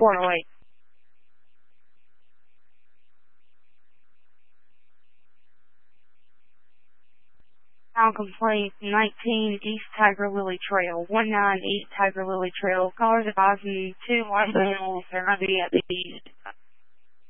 408. Now complaint 19 East Tiger Lily Trail, 198 Tiger Lily Trail. Callers advising 2 white males are going to be at the